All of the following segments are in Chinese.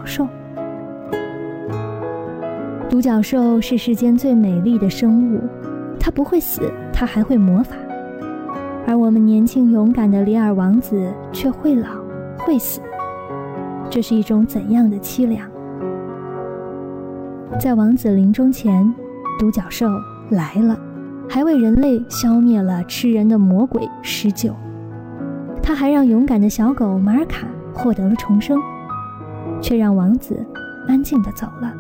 兽。独角兽是世间最美丽的生物，它不会死，它还会魔法。而我们年轻勇敢的里尔王子却会老会死，这是一种怎样的凄凉？在王子临终前，独角兽来了，还为人类消灭了吃人的魔鬼施救。他还让勇敢的小狗马尔卡获得了重生，却让王子安静地走了。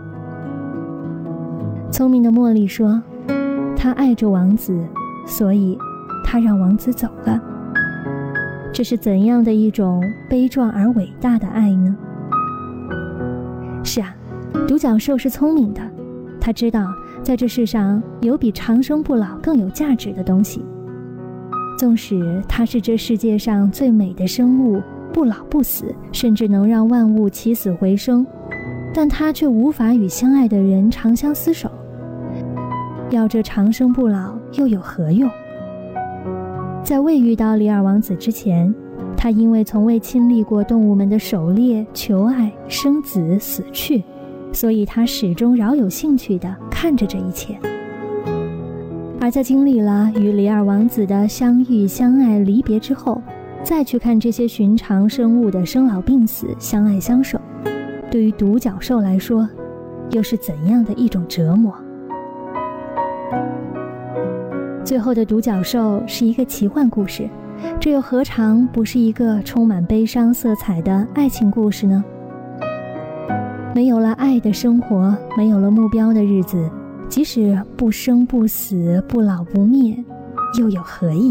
聪明的茉莉说，他爱着王子，所以他让王子走了。这是怎样的一种悲壮而伟大的爱呢？是啊，独角兽是聪明的，他知道在这世上有比长生不老更有价值的东西。纵使它是这世界上最美的生物，不老不死，甚至能让万物起死回生，但它却无法与相爱的人长相厮守。要这长生不老又有何用？在未遇到里尔王子之前，他因为从未亲历过动物们的狩猎、求爱、生子、死去，所以他始终饶有兴趣地看着这一切。而在经历了与里尔王子的相遇、相爱、离别之后，再去看这些寻常生物的生老病死、相爱相守，对于独角兽来说，又是怎样的一种折磨？最后的独角兽是一个奇幻故事，这又何尝不是一个充满悲伤色彩的爱情故事呢？没有了爱的生活，没有了目标的日子，即使不生不死，不老不灭，又有何意？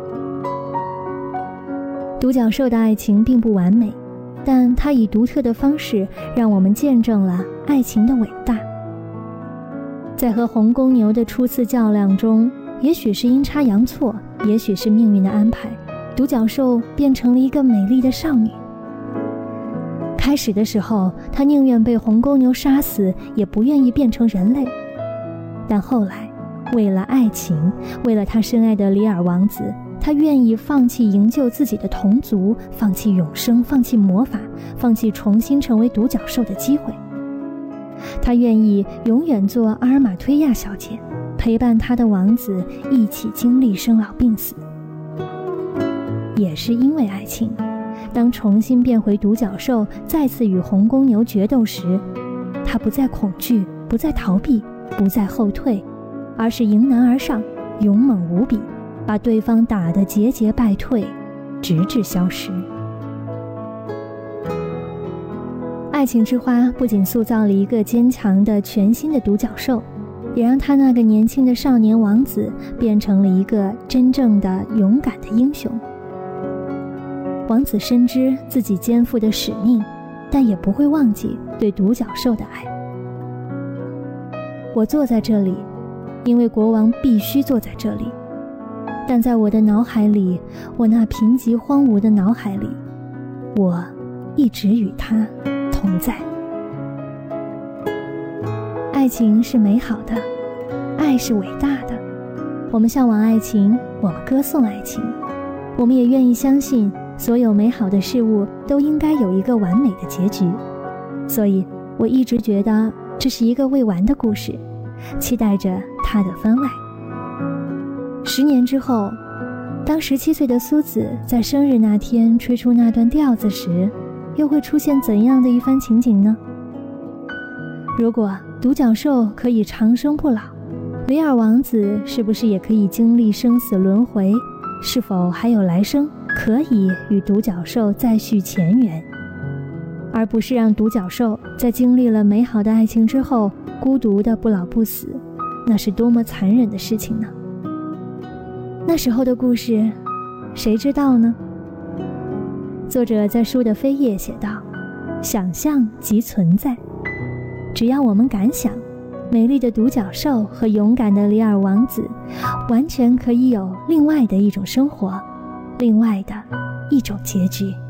独角兽的爱情并不完美，但它以独特的方式让我们见证了爱情的伟大。在和红公牛的初次较量中，也许是阴差阳错，也许是命运的安排，独角兽变成了一个美丽的少女。开始的时候，她宁愿被红公牛杀死，也不愿意变成人类。但后来，为了爱情，为了她深爱的里尔王子，她愿意放弃营救自己的同族，放弃永生，放弃魔法，放弃重新成为独角兽的机会。她愿意永远做阿尔玛推亚小姐，陪伴她的王子一起经历生老病死。也是因为爱情，当重新变回独角兽，再次与红公牛决斗时，她不再恐惧，不再逃避，不再后退，而是迎难而上，勇猛无比，把对方打得节节败退，直至消失。爱情之花不仅塑造了一个坚强的全新的独角兽，也让他那个年轻的少年王子变成了一个真正的勇敢的英雄。王子深知自己肩负的使命，但也不会忘记对独角兽的爱。我坐在这里，因为国王必须坐在这里，但在我的脑海里，我那贫瘠荒芜的脑海里，我一直与他同在。爱情是美好的，爱是伟大的，我们向往爱情，我们歌颂爱情，我们也愿意相信所有美好的事物都应该有一个完美的结局。所以我一直觉得这是一个未完的故事，期待着它的番外。10年之后，当17岁的苏子在生日那天吹出那段调子时，又会出现怎样的一番情景呢？如果独角兽可以长生不老，里尔王子是不是也可以经历生死轮回？是否还有来生，可以与独角兽再续前缘，而不是让独角兽在经历了美好的爱情之后孤独的不老不死？那是多么残忍的事情呢？那时候的故事谁知道呢？作者在书的扉页写道，想象即存在，只要我们敢想，美丽的独角兽和勇敢的里尔王子完全可以有另外的一种生活，另外的一种结局。